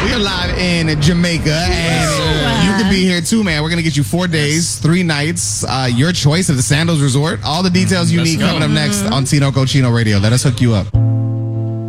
We are live in Jamaica, and you can be here too, man. We're going to get you 4 days, 3 nights, your choice of the Sandals Resort. All the details you need coming up next on Tino Cochino Radio. Let us hook you up.